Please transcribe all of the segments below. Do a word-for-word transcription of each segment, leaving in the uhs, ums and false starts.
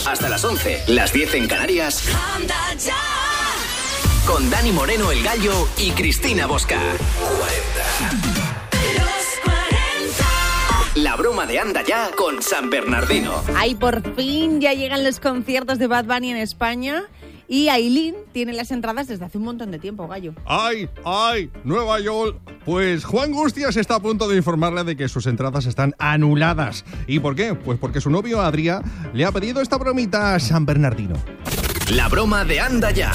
Hasta las once, las diez en Canarias. Anda ya. Con Dani Moreno, el Gallo, y Cristina Bosca. cuarenta. Los cuarenta. La broma de Anda ya con San Bernardino. Ay, por fin ya llegan los conciertos de Bad Bunny en España. Y Ailín tiene las entradas desde hace un montón de tiempo, Gallo. ¡Ay, ay! Nueva York. Pues Juan Gustias está a punto de informarle de que sus entradas están anuladas. ¿Y por qué? Pues porque su novio, Adrià, le ha pedido esta bromita a San Bernardino. La broma de Anda ya.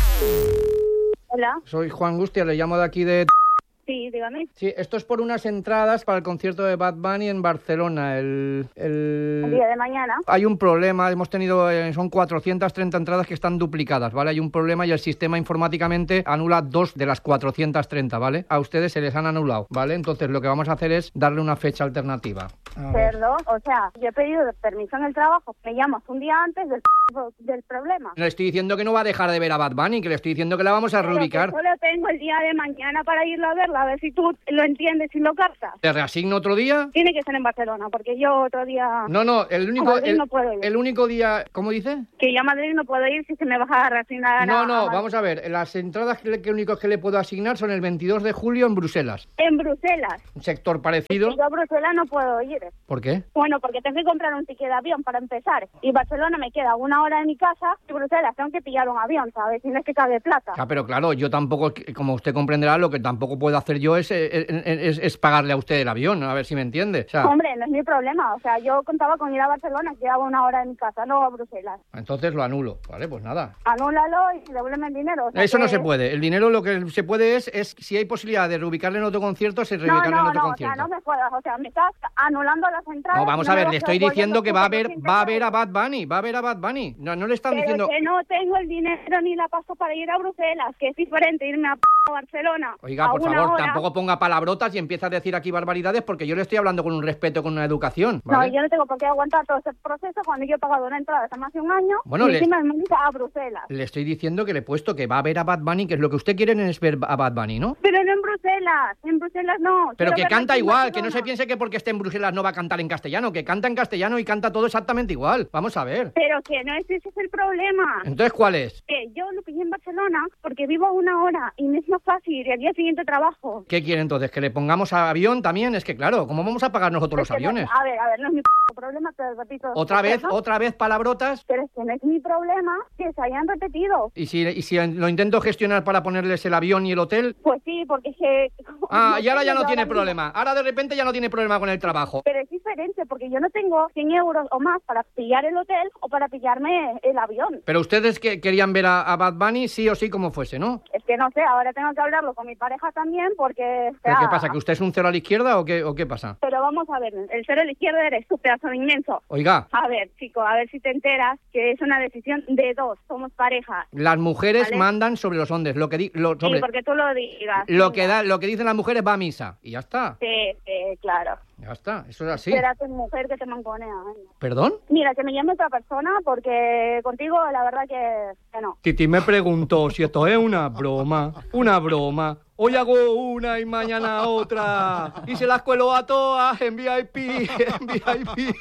Hola. Soy Juan Gustias, le llamo de aquí de... Sí, dígame. Sí, esto es por unas entradas para el concierto de Bad Bunny en Barcelona, el... El, el día de mañana. Hay un problema, hemos tenido, eh, son cuatrocientas treinta entradas que están duplicadas, ¿vale? Hay un problema y el sistema informáticamente anula dos de las cuatrocientas treinta, ¿vale? A ustedes se les han anulado, ¿vale? Entonces lo que vamos a hacer es darle una fecha alternativa. Perdón, o sea, yo he pedido permiso en el trabajo, me llamas un día antes del, del problema. Le estoy diciendo que no va a dejar de ver a Bad Bunny, que le estoy diciendo que la vamos a Pero reubicar. Solo tengo el día de mañana para irlo a verla, a ver si tú lo entiendes y lo captas. ¿Te reasigno otro día? Tiene que ser en Barcelona, porque yo otro día... No, no, el único, a Madrid el, no puedo ir. el único día... ¿Cómo dice? Que yo a Madrid no puedo ir si se me va a reasignar. No, a, no, a vamos a ver. Las entradas que, que únicos que le puedo asignar son el veintidós de julio en Bruselas. En Bruselas. Un sector parecido. Yo a Bruselas no puedo ir. ¿Por qué? Bueno, porque tengo que comprar un ticket de avión para empezar. Y Barcelona me queda una hora de mi casa y Bruselas tengo que pillar un avión, ¿sabes? Si no es que cabe plata. Ah, pero claro, yo tampoco, como usted comprenderá, lo que tampoco puedo hacer yo es, es, es, es pagarle a usted el avión, a ver si me entiende. O sea, hombre, no es mi problema. O sea, yo contaba con ir a Barcelona, quedaba una hora de mi casa, no a Bruselas. Entonces lo anulo, ¿vale? Pues nada. Anúlalo y devuélveme el dinero. O sea, Eso que... no se puede. El dinero lo que se puede es, es si hay posibilidad de reubicarle en otro concierto, se No, reubicarle no, en otro no, concierto. o sea, no me puedas. O sea, me estás anulando las entradas. No, vamos no a ver, me le vas estoy devolviendo diciendo que va a ver, cinco va a ver a Bad Bunny, va a ver a Bad Bunny. No, no le están Pero diciendo... que no tengo el dinero ni la paso para ir a Bruselas, que es diferente irme a p Barcelona. Oiga, a por una favor, hora. tampoco ponga palabrotas y empieza a decir aquí barbaridades porque yo le estoy hablando con un respeto, con una educación, ¿vale? No, yo no tengo por qué aguantar todo ese proceso cuando yo he pagado una entrada hace más de un año Bueno, y le- encima me mandan a Bruselas. Le estoy diciendo que le he puesto que va a ver a Bad Bunny, que es lo que usted quiere es ver a Bad Bunny, ¿no? Pero no en Bruselas, en Bruselas no. Pero Quiero que verlo canta aquí en igual, que no Barcelona. se piense que porque esté en Bruselas no va a cantar en castellano, que canta en castellano y canta todo exactamente igual. Vamos a ver. Pero que no ese es el problema. Entonces, ¿cuál es? Que yo lo pillé en Barcelona porque vivo a una hora y me es más fácil y al día siguiente trabajo. ¿Qué quiere entonces? ¿Que le pongamos a avión también? Es que claro, ¿cómo vamos a pagar nosotros los Es que no- aviones? a ver, a ver, no es mi p problema, te lo repito. Otra vez, ¿no? otra vez palabrotas. Pero es que no es mi problema que se hayan repetido. ¿Y si, y si lo intento gestionar para ponerles el avión y el hotel? Pues sí, porque es que... Ah, y ahora ya tengo no yo tiene ahora mismo. problema. Ahora de repente ya no tiene problema con el trabajo. Pero es diferente porque yo no tengo cien euros o más para pillar el hotel o para pillarme el avión. Pero ustedes que querían ver a, a Bad Bunny sí o sí como fuese, ¿no? Es que no sé, ahora tengo que hablarlo con mi pareja también porque... o ¿Pero sea, qué pasa? ¿Que usted es un cero a la izquierda o qué, o qué pasa? Pero vamos a ver, el cero a la izquierda eres tú, pedazo de inmenso. Oiga, A ver, chico, a ver si te enteras que es una decisión de dos, somos pareja. las mujeres ¿Vale? mandan sobre los hombres. Lo que, di- lo, sobre- Sí, porque tú lo digas. lo, que da, lo que dicen las mujeres va a misa. Y ya está. Sí, sí, claro. Ya está. Eso es así. Será tu mujer que te manconea. ¿eh? ¿Perdón? Mira, que me llame otra persona porque contigo la verdad que, que no. Titi me preguntó si esto es una broma. Una broma. Hoy hago una y mañana otra. Y se las cuelo a todas en V I P. En V I P.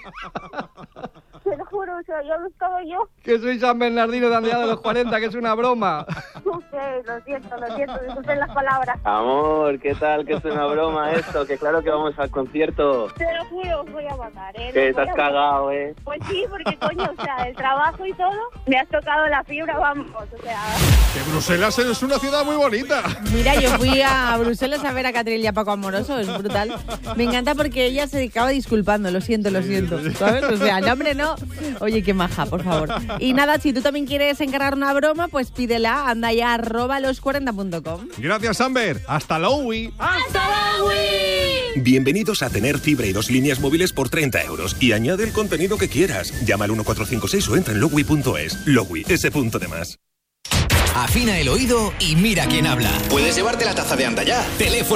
Te lo juro, o sea, yo lo estaba yo. Que soy San Bernardino de Andrea de los cuarenta, que es una broma. Ok, lo siento, lo siento, disculpen las palabras. Amor, ¿qué tal? Que es una broma esto, que claro que vamos al concierto. Te lo juro, os voy a matar, ¿eh? Que Os estás voy a- cagado, ¿eh? Pues sí, porque coño, o sea, el trabajo y todo, me has tocado la fibra, vamos, o sea... Que Bruselas es una ciudad muy bonita. Mira, yo fui a Bruselas a ver a Catril y a Paco Amoroso, es brutal. Me encanta porque ella se acaba disculpando, lo siento, lo siento, ¿sabes? O sea, no, hombre, no. Oye, qué maja, por favor. Y nada, si tú también quieres encargar una broma, pues pídela, anda ya, arroba los cuarenta punto com. Gracias, Amber. Hasta Lowy. Bienvenidos a tener fibra y dos líneas móviles por treinta euros. Y añade el contenido que quieras. Llama al uno cuatro cinco seis o entra en lowy punto es. Lowy, ese punto de más. Afina el oído y mira quién habla. Puedes llevarte la taza de Anda Ya. Teléfono